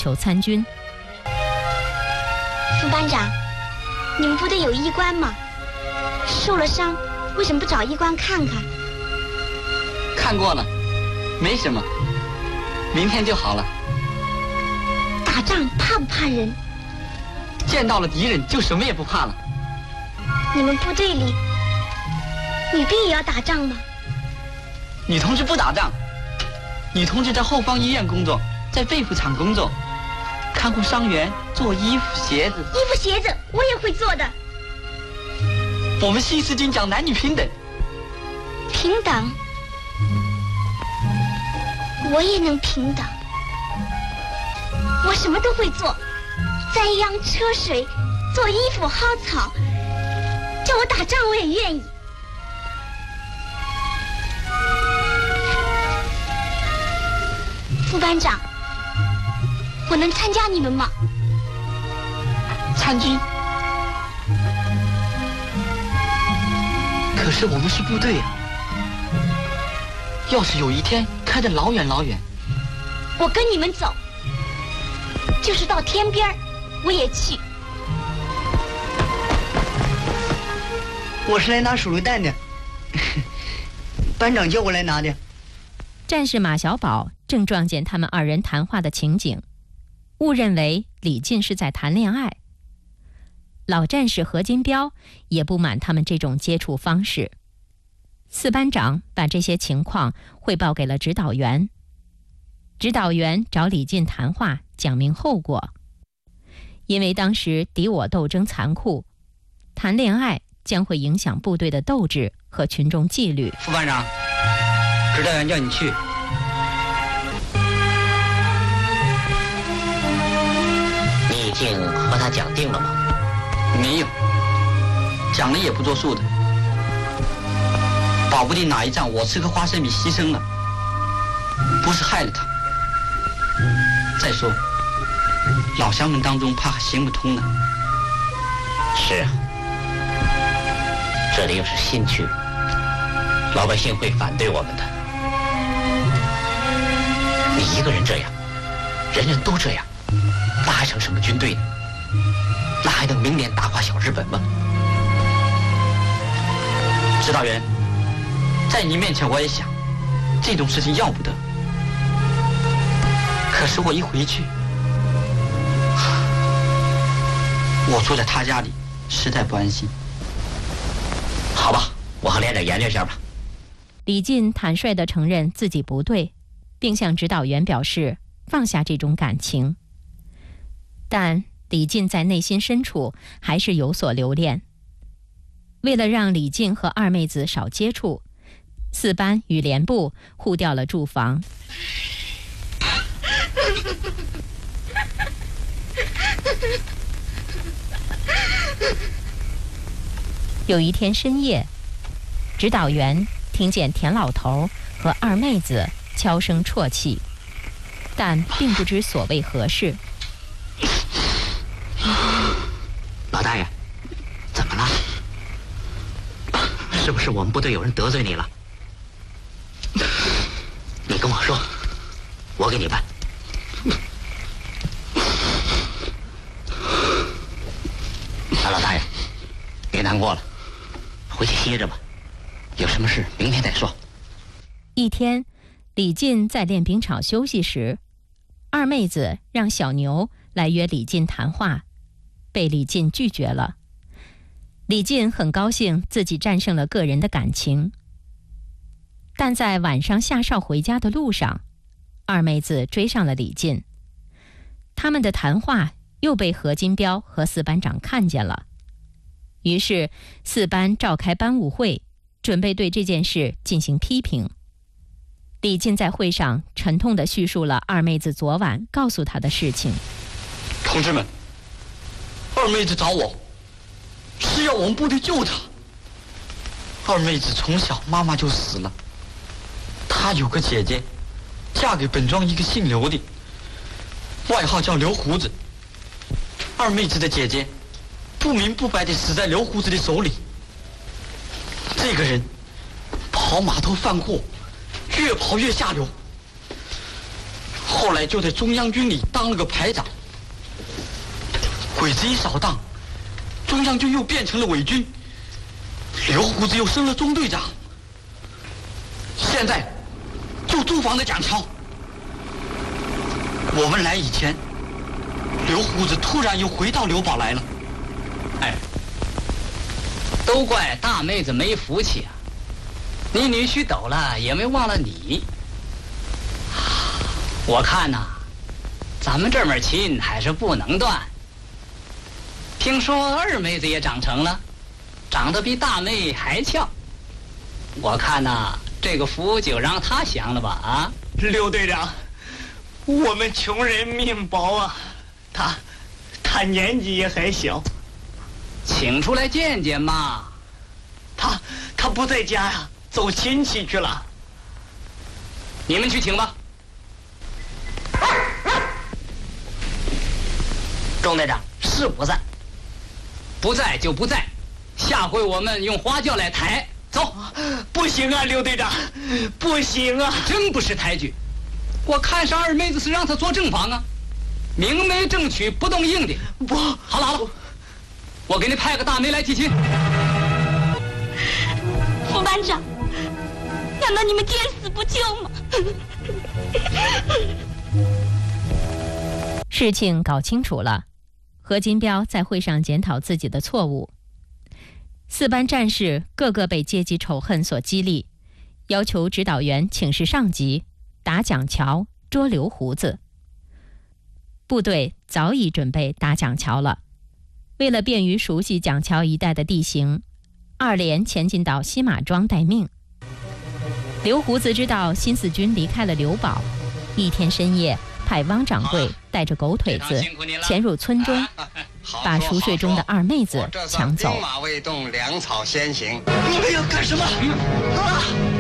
求参军。 副班长，你们部队有医官吗？受了伤，为什么不找医官看看？ 看过了，没什么，明天就好了。 打仗怕不怕人？ 见到了敌人就什么也不怕了。 你们部队里女兵也要打仗吗？ 女同志不打仗，女同志在后方医院工作，在被服厂工作，看护伤员，做衣服鞋子。 衣服鞋子我也会做的。 我们新四军讲男女平等。 平等？我也能平等。我什么都会做，栽秧车水，做衣服薅草，叫我打仗我也愿意。副班长，我能参加你们吗？ 参军？可是我们是部队啊，要是有一天开得老远老远， 我跟你们走，就是到天边我也去。 我是来拿手榴弹的，班长叫我来拿的。 战士马小宝正撞见他们二人谈话的情景，误认为李进是在谈恋爱。老战士何金彪也不满他们这种接触方式。四班长把这些情况汇报给了指导员，指导员找李进谈话，讲明后果。因为当时敌我斗争残酷，谈恋爱将会影响部队的斗志和群众纪律。 副班长，指导员叫你去。 你已经和他讲定了吗？ 没有，讲了也不作数的。保不定哪一仗我吃个花生米牺牲了，不是害了他。再说，老乡们当中怕还行不通呢。 是啊，这里又是新区，老百姓会反对我们的。你一个人这样，人人都这样，那还成什么军队呢？那还能明年打垮小日本吗？ 指导员，在你面前我也想，这种事情要不得。可是我一回去，我住在他家里，实在不安心。 好吧，我和连长研究一下吧。 李进坦率地承认自己不对，并向指导员表示放下这种感情。但李进在内心深处还是有所留恋。为了让李进和二妹子少接触，四班与连部互调了住房。有一天深夜，指导员听见田老头和二妹子悄声啜泣，但并不知所谓何事。 老大爷，怎么了？是不是我们部队有人得罪你了？你跟我说，我给你办。老大爷，别难过了，回去歇着吧，有什么事明天再说。 一天，李进在练兵场休息时，二妹子让小牛来约李进谈话，被李进拒绝了。李进很高兴自己战胜了个人的感情，但在晚上下哨回家的路上，二妹子追上了李进。他们的谈话又被何金彪和四班长看见了，于是四班召开班务会，准备对这件事进行批评。李进在会上沉痛地叙述了二妹子昨晚告诉他的事情。 同志们，二妹子找我，是要我们部队救她。二妹子从小妈妈就死了，她有个姐姐，嫁给本庄一个姓刘的，外号叫刘胡子。二妹子的姐姐不明不白地死在刘胡子的手里。这个人跑码头贩货，越跑越下流， 后来就在中央军里当了个排长。鬼子一扫荡，中央军又变成了伪军，刘胡子又升了中队长，现在就驻防在蒋桥。我们来以前，刘胡子突然又回到刘堡来了。 哎，都怪大妹子没福气啊！你女婿走了，也没忘了你。我看呐，咱们这门亲还是不能断。听说二妹子也长成了，长得比大妹还俏。我看呐，这个福就让她享了吧啊！ 刘队长，我们穷人命薄啊，他年纪也还小， 请出来见见嘛。 他不在家呀，走亲戚去了。 你们去请吧。钟队长是不在，不在就不在，下回我们用花轿来抬。走。 不行啊，刘队长，不行啊！ 真不识抬举。我看上二妹子是让她做正房啊，明媒正娶，不动硬的。 不， 好了，我给你派个大媒来提亲。 副班长，难道你们见死不救吗？ 事情搞清楚了，何金彪在会上检讨自己的错误。4班战士个个被阶级仇恨所激励，要求指导员请示上级，打蒋桥，捉刘胡子。部队早已准备打蒋桥了。为了便于熟悉蒋桥一带的地形，2连前进到西马庄待命。刘胡子知道新四军离开了刘堡，一天深夜派汪掌柜带着狗腿子潜入村中，把熟睡中的二妹子抢走。 兵马未动，粮草先行。 你们要干什么？啊！